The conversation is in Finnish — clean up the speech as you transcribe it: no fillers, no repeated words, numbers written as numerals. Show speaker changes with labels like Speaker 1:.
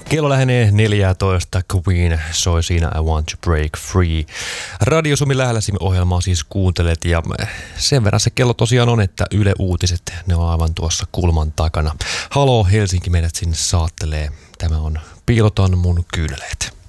Speaker 1: Kello lähenee 14. Queen soi siinä I Want to Break Free. Radio Suomi lähelläsi ohjelmaa siis kuuntelet ja sen verran se kello tosiaan on, että Yle Uutiset, ne on aivan tuossa kulman takana. Haloo Helsinki, meidät sinne saattelee. Tämä on Piilotan mun kyyneleet.